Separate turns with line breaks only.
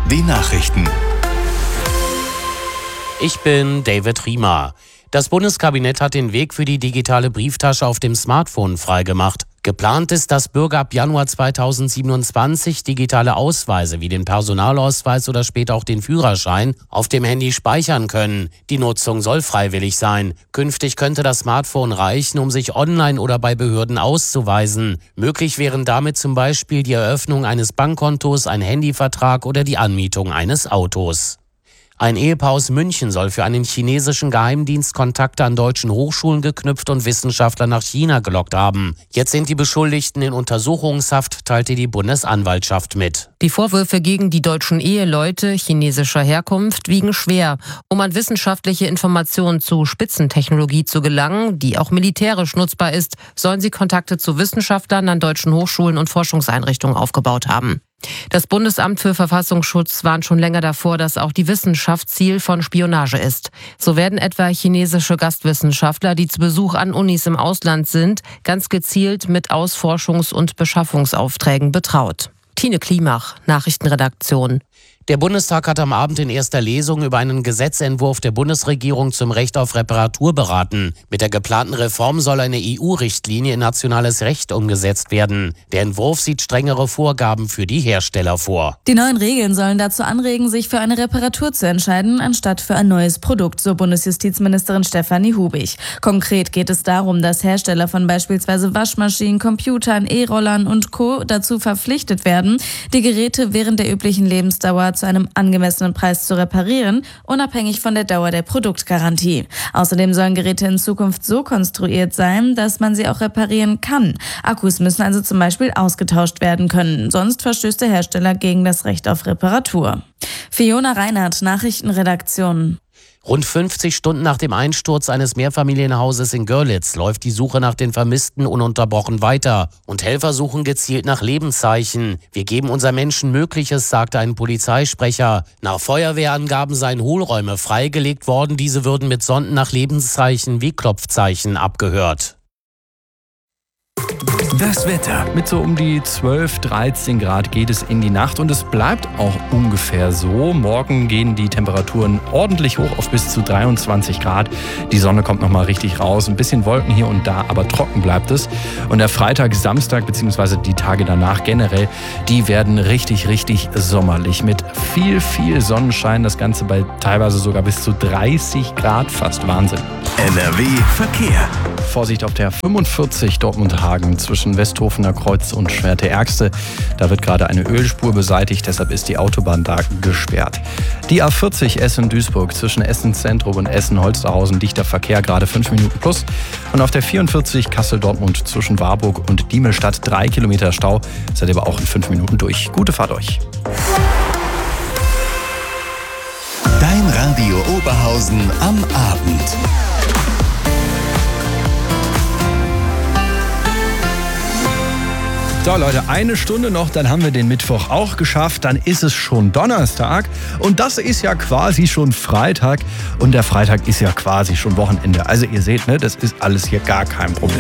die Nachrichten.
Ich bin David Riemer. Das Bundeskabinett hat den Weg für die digitale Brieftasche auf dem Smartphone freigemacht. Geplant ist, dass Bürger ab Januar 2027 digitale Ausweise wie den Personalausweis oder später auch den Führerschein auf dem Handy speichern können. Die Nutzung soll freiwillig sein. Künftig könnte das Smartphone reichen, um sich online oder bei Behörden auszuweisen. Möglich wären damit zum Beispiel die Eröffnung eines Bankkontos, ein Handyvertrag oder die Anmietung eines Autos. Ein Ehepaar aus München soll für einen chinesischen Geheimdienst Kontakte an deutschen Hochschulen geknüpft und Wissenschaftler nach China gelockt haben. Jetzt sind die Beschuldigten in Untersuchungshaft, teilte die Bundesanwaltschaft mit.
Die Vorwürfe gegen die deutschen Eheleute chinesischer Herkunft wiegen schwer. Um an wissenschaftliche Informationen zu Spitzentechnologie zu gelangen, die auch militärisch nutzbar ist, sollen sie Kontakte zu Wissenschaftlern an deutschen Hochschulen und Forschungseinrichtungen aufgebaut haben. Das Bundesamt für Verfassungsschutz warnt schon länger davor, dass auch die Wissenschaft Ziel von Spionage ist. So werden etwa chinesische Gastwissenschaftler, die zu Besuch an Unis im Ausland sind, ganz gezielt mit Ausforschungs- und Beschaffungsaufträgen betraut. Tine Klimach, Nachrichtenredaktion.
Der Bundestag hat am Abend in erster Lesung über einen Gesetzentwurf der Bundesregierung zum Recht auf Reparatur beraten. Mit der geplanten Reform soll eine EU-Richtlinie in nationales Recht umgesetzt werden. Der Entwurf sieht strengere Vorgaben für die Hersteller vor.
Die neuen Regeln sollen dazu anregen, sich für eine Reparatur zu entscheiden, anstatt für ein neues Produkt, so Bundesjustizministerin Stefanie Hubig. Konkret geht es darum, dass Hersteller von beispielsweise Waschmaschinen, Computern, E-Rollern und Co. dazu verpflichtet werden, die Geräte während der üblichen Lebensdauer zu einem angemessenen Preis zu reparieren, unabhängig von der Dauer der Produktgarantie. Außerdem sollen Geräte in Zukunft so konstruiert sein, dass man sie auch reparieren kann. Akkus müssen also zum Beispiel ausgetauscht werden können, sonst verstößt der Hersteller gegen das Recht auf Reparatur. Fiona Reinhardt, Nachrichtenredaktion.
Rund 50 Stunden nach dem Einsturz eines Mehrfamilienhauses in Görlitz läuft die Suche nach den Vermissten ununterbrochen weiter. Und Helfer suchen gezielt nach Lebenszeichen. Wir geben unseren Menschen Mögliches, sagte ein Polizeisprecher. Nach Feuerwehrangaben seien Hohlräume freigelegt worden. Diese würden mit Sonden nach Lebenszeichen wie Klopfzeichen abgehört.
Das Wetter.
Mit so um die 12, 13 Grad geht es in die Nacht und es bleibt auch ungefähr so. Morgen gehen die Temperaturen ordentlich hoch auf bis zu 23 Grad. Die Sonne kommt nochmal richtig raus. Ein bisschen Wolken hier und da, aber trocken bleibt es. Und der Freitag, Samstag bzw. die Tage danach generell, die werden richtig, richtig sommerlich. Mit viel, viel Sonnenschein. Das Ganze bei teilweise sogar bis zu 30 Grad. Fast Wahnsinn.
NRW Verkehr.
Vorsicht auf der 45 Dortmund-Hagen zwischen Westhofener Kreuz und Schwerte-Ärgste. Da wird gerade eine Ölspur beseitigt, deshalb ist die Autobahn da gesperrt. Die A40 Essen-Duisburg zwischen Essen-Zentrum und Essen-Holsterhausen, dichter Verkehr, gerade 5 Minuten plus. Und auf der 44 Kassel-Dortmund zwischen Warburg und Diemelstadt 3 Kilometer Stau. Seid ihr aber auch in 5 Minuten durch. Gute Fahrt euch.
Dein Radio Oberhausen am Abend.
So Leute, eine Stunde noch, dann haben wir den Mittwoch auch geschafft. Dann ist es schon Donnerstag und das ist ja quasi schon Freitag und der Freitag ist ja quasi schon Wochenende. Also ihr seht, ne, das ist alles hier gar kein Problem.